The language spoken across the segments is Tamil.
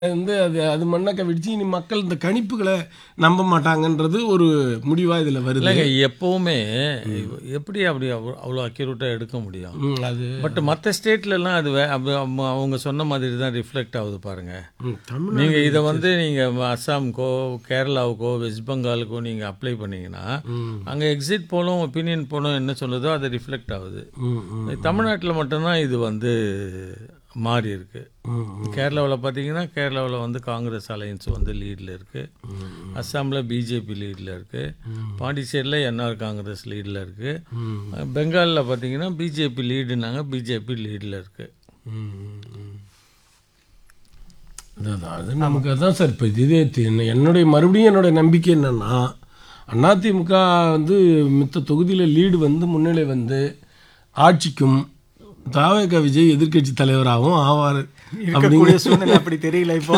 வந்து அது அது மண்ணக்க வெடிச்சு இனி மக்கள் இந்த கணிப்புகளை நம்ப மாட்டாங்கன்றது ஒரு முடிவா இதுல வருது. இல்லைங்க, எப்பவுமே எப்படி அப்படி அவ்வளோ அக்யூரேட்டாக எடுக்க முடியும்? அது பட் மற்ற ஸ்டேட்லலாம் அது அவங்க சொன்ன மாதிரி தான் ரிஃப்ளெக்ட் ஆகுது பாருங்க. தமிழ்நாடு நீங்கள் இதை வந்து நீங்கள் அஸ்ஸாமுக்கோ கேரளாவுக்கோ வெஸ்ட் பெங்காலுக்கோ நீங்கள் அப்ளை பண்ணீங்கன்னா அங்கே எக்ஸிட் போலும் ஒப்பீனியன் போலும் என்ன சொல்லுதோ அது ரிஃப்ளெக்ட் ஆகுது. தமிழ்நாட்டில் மட்டும்தான் இது வந்து மாறி இருக்கு. கேரளாவில் பார்த்தீங்கன்னா கேரளாவில் வந்து காங்கிரஸ் அலையன்ஸ் வந்து லீடில் இருக்குது. அஸ்ஸாமில் பிஜேபி லீடில் இருக்குது. பாண்டிச்சேரியில் என்ஆர் காங்கிரஸ் லீடில் இருக்குது. பெங்காலில் பார்த்தீங்கன்னா பிஜேபி லீடுனாங்க, பிஜேபி லீடில் இருக்குது. அது நமக்கு அதான் சார். இப்போ இதே என்னுடைய மறுபடியும் என்னுடைய நம்பிக்கை என்னன்னா, அதிமுக வந்து மித்த தொகுதியில் லீடு வந்து முன்னிலை வந்து ஆட்சிக்கும் தாவேக விஜய் எதிர்கட்சி தலைவராகவும் ஆவார். இருக்கக்கூடிய சூழ்நிலை அப்படி தெரியல. இப்போ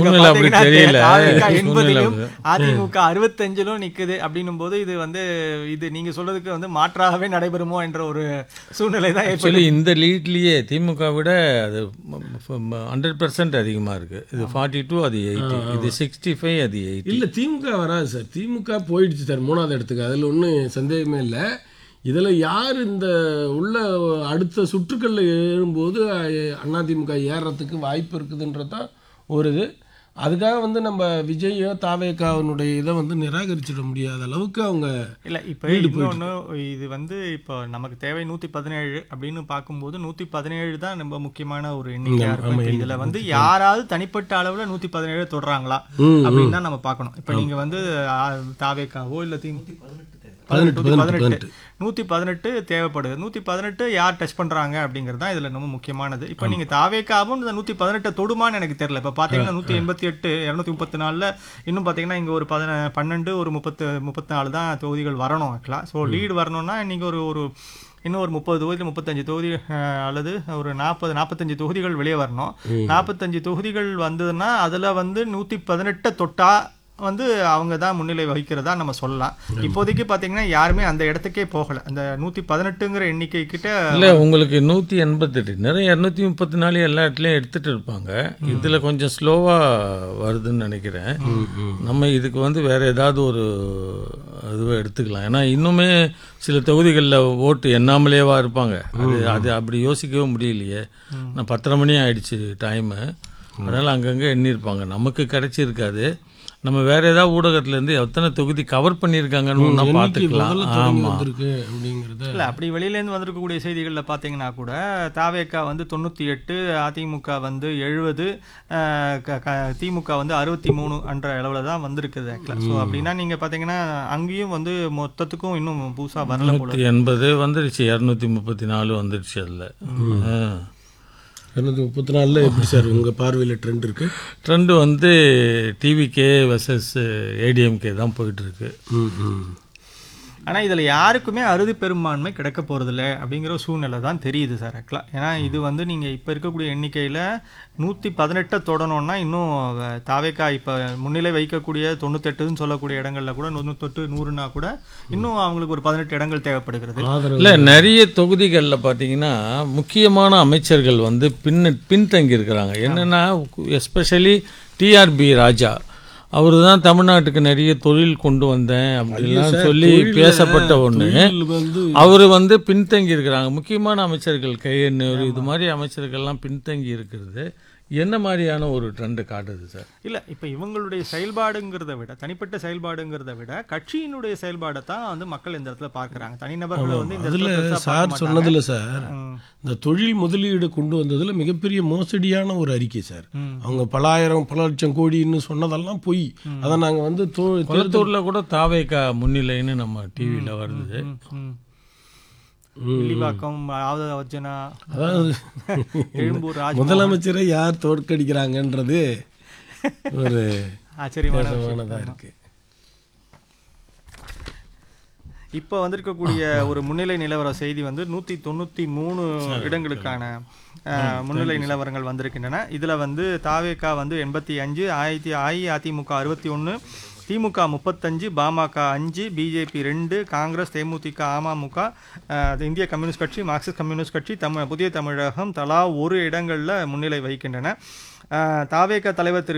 அதிமுக 65 நிக்குது அப்படின்னும் போது இது வந்து இது நீங்க சொல்றதுக்கு வந்து மாற்றாகவே நடைபெறுமோ என்ற ஒரு சூழ்நிலை தான் ஆக்சுவலி இந்த லீட்லயே திமுக விட அது 100% அதிகமா இருக்கு. இது 42, அது 80, இது 65, அது 80. இல்ல திமுக வராது சார். திமுக போயிடுச்சு சார் 3வது இடத்துக்கு. அதில் ஒன்றும் சந்தேகமே இல்லை. இதில் யார் இந்த உள்ள அடுத்த சுற்றுக்களில் ஏறும்போது அதிமுக ஏறுறதுக்கு வாய்ப்பு இருக்குதுன்றதான் ஒரு இது. அதுக்காக வந்து நம்ம விஜயோ தாவேகாவினுடைய இதை வந்து நிராகரிச்சிட முடியாத அளவுக்கு அவங்க இல்லை. இப்போ இன்னொன்று இது வந்து இப்போ நமக்கு தேவை 117 அப்படின்னு பார்க்கும்போது 117 தான் ரொம்ப முக்கியமான ஒரு எண்ணிக்கையாக இருக்கும். இதில் வந்து யாராவது தனிப்பட்ட அளவில் 117 தொடுறாங்களா அப்படின்னு தான் நம்ம பார்க்கணும். இப்போ நீங்கள் வந்து தாவேகாவோ இல்லை 118 தேவைப்படுது. 118 யார் டச் பண்றாங்க அப்படிங்கிறது தான் இதுல ரொம்ப முக்கியமானது. இப்போ நீங்க தாவேகாவும் இந்த 118 தொடுமான்னு எனக்கு தெரியல. இப்போ பாத்தீங்கன்னா 188 234 இன்னும் பாத்தீங்கன்னா இங்க ஒரு 12 ஒரு 34 தான் தொகுதிகள் வரணும். ஸோ லீடு வரணும்னா நீங்க ஒரு இன்னும் ஒரு 30 தொகுதி 35 தொகுதி அல்லது ஒரு 40-45 தொகுதிகள் வெளியே வரணும். 45 தொகுதிகள் வந்ததுன்னா அதுல வந்து 118 தொட்டா வந்து அவங்க தான் முன்னிலை வகிக்கிறதா நம்ம சொல்லலாம். இப்போதைக்கு பார்த்தீங்கன்னா யாருமே அந்த இடத்துக்கே போகலை. அந்த 118ங்கிற எண்ணிக்கை கிட்ட இல்லை. உங்களுக்கு 188 நிறைய 234 எல்லா இடத்துலையும் எடுத்துகிட்டு இருப்பாங்க. இதில் கொஞ்சம் ஸ்லோவாக வருதுன்னு நினைக்கிறேன். நம்ம இதுக்கு வந்து வேறு ஏதாவது ஒரு இதுவை எடுத்துக்கலாம். ஏன்னா இன்னுமே சில தொகுதிகளில் ஓட்டு எண்ணாமலேவா இருப்பாங்க. அது அப்படி யோசிக்கவே முடியலையே. நான் 10:30 மணி ஆயிடுச்சு டைமு. அதனால் அங்கங்கே எண்ணியிருப்பாங்க. நமக்கு கிடைச்சிருக்காது. நம்ம வேற ஏதாவது ஊடகத்திலேருந்து எத்தனை தொகுதி கவர் பண்ணியிருக்காங்கன்னு ஒன்றா பார்த்துக்கலாம். ஆமாம். இல்லை, அப்படி வெளியிலேருந்து வந்திருக்கக்கூடிய செய்திகளில் பார்த்தீங்கன்னா கூட தாவேகா வந்து 98, அதிமுக வந்து 70, திமுக வந்து 63 என்ற அளவில் தான் வந்திருக்குது. ஸோ அப்படின்னா நீங்கள் பார்த்தீங்கன்னா அங்கேயும் வந்து மொத்தத்துக்கும் இன்னும் புதுசாக வரல. 180 வந்துடுச்சு, 234 வந்துடுச்சு. அதில் 234 எப்படி சார் உங்கள் பார்வையில் ட்ரெண்ட் இருக்கு? ட்ரெண்டு வந்து டிவிகே வெர்சஸ் ஏடிஎம்கே தான் போயிட்டுருக்கு. ஆனால் இதில் யாருக்குமே அறுதி பெரும்பான்மை கிடைக்க போகிறதில்ல அப்படிங்கிற சூழ்நிலை தான் தெரியுது சார். ஏன்னா இது வந்து நீங்கள் இப்போ இருக்கக்கூடிய எண்ணிக்கையில் 118 தொடணும்னா இன்னும் தாவேகா இப்போ முன்னிலை வைக்கக்கூடிய 98ன்னு சொல்லக்கூடிய இடங்களில் கூட 98 100னா கூட இன்னும் அவங்களுக்கு ஒரு 18 இடங்கள் தேவைப்படுகிறது. இல்லை, நிறைய தொகுதிகளில் பார்த்தீங்கன்னா முக்கியமான அமைச்சர்கள் வந்து பின்தங்கி இருக்கிறாங்க. என்னென்னா எஸ்பெஷலி டிஆர்பி ராஜா, அவரு தான் தமிழ்நாட்டுக்கு நிறைய தொழில் கொண்டு வந்தேன் அப்படின்லாம் சொல்லி பேசப்பட்ட ஒன்று. அவர் வந்து பின்தங்கி இருக்கிறாங்க. முக்கியமான அமைச்சர்கள் KN இது மாதிரி அமைச்சர்கள்லாம் பின்தங்கி இருக்கிறது என்ன மாதிரியான ஒரு ட்ரெண்டு காட்டுது சார்? இல்லை, இப்போ இவங்களுடைய செயல்பாடுங்கிறத விட தனிப்பட்ட செயல்பாடுங்கிறத விட கட்சியினுடைய செயல்பாடை தான் வந்து மக்கள் இந்த இடத்துல பார்க்குறாங்க. தனிநபர்களை வந்து இந்த இடத்துல சார் சொன்னதில்ல சார். இந்த தொழில் முதலீடு கொண்டு வந்ததில் மிகப்பெரிய மோசடியான ஒரு அறிக்கை சார். அவங்க பல லட்சம் கோடின்னு சொன்னதெல்லாம் பொய். அதை நாங்கள் வந்து கொளத்தூரில் கூட தாவேகா முன்னிலைன்னு நம்ம டிவியில் வருது. முதலமைச்சரை யார் தோற்கடிக்கிறாங்கன்றது ஒரு ஆச்சரியமானதா இருக்கு. இப்போ வந்திருக்கக்கூடிய ஒரு முன்னிலை நிலவர செய்தி வந்து 193 இடங்களுக்கான முன்னிலை நிலவரங்கள் வந்திருக்கின்றன. இதில் வந்து தாவேகா வந்து 85, அஇஅதிமுக 61, திமுக 35, பாமக 5, பிஜேபி 2, காங்கிரஸ், தேமுதிக, அமமுக, இந்திய கம்யூனிஸ்ட் கட்சி, மார்க்சிஸ்ட் கம்யூனிஸ்ட் கட்சி, புதிய தமிழகம் தலா ஒரு இடங்களில் முன்னிலை வகிக்கின்றன. தாவேகா தலைவர் திரு